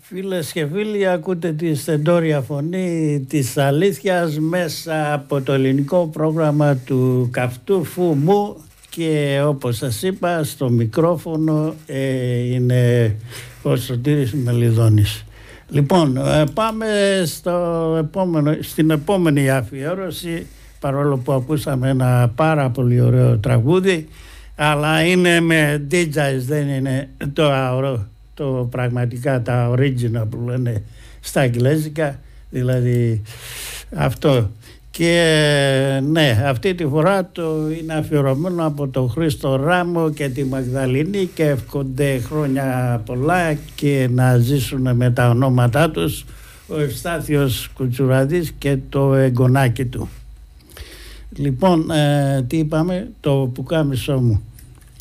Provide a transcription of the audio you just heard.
Φίλες και φίλοι, ακούτε τη στεντόρια φωνή της αλήθειας μέσα από το ελληνικό πρόγραμμα του Καυτού Φουμού και όπως σας είπα στο μικρόφωνο είναι ο Σωτήρης Μελιδώνης. Λοιπόν, πάμε στην επόμενη αφιέρωση, παρόλο που ακούσαμε ένα πάρα πολύ ωραίο τραγούδι, αλλά είναι με DJs, δεν είναι το πραγματικά τα original που λένε στα αγγλέζικα, δηλαδή αυτό. Και ναι, αυτή τη φορά είναι αφιερωμένο από τον Χρήστο Ράμο και τη Μαγδαληνή και εύχονται χρόνια πολλά και να ζήσουν με τα ονόματά τους ο Ευστάθιος Κουτσουραδής και το εγγονάκι του. Λοιπόν, τι είπαμε, το πουκάμισό μου.